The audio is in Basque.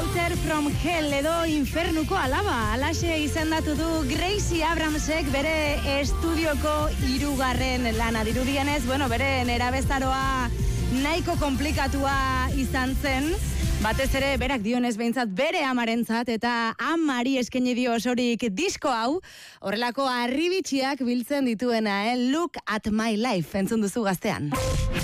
Daughter from Hell edo Infernuko alaba. Alaxe izendatu du Gracie Abramsek bere estudioko 3. lana. Dirudienez, bere nerabezaroa nahiko komplikatua izan zen. Batez ere, berak dionez behintzat bere amarentzat eta amari eskaini dio osorik disko hau, horrelako harribitxiak biltzen dituena, Look at my life, entzun duzu gaztean.